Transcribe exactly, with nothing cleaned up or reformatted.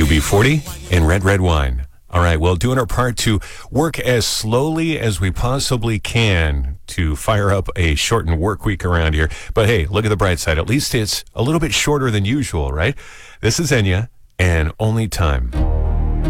U B forty and Red Red Wine. All right, well, doing our part to work as slowly as we possibly can to fire up a shortened work week around here. But hey, look at the bright side. At least it's a little bit shorter than usual, right? This is Enya and Only Time.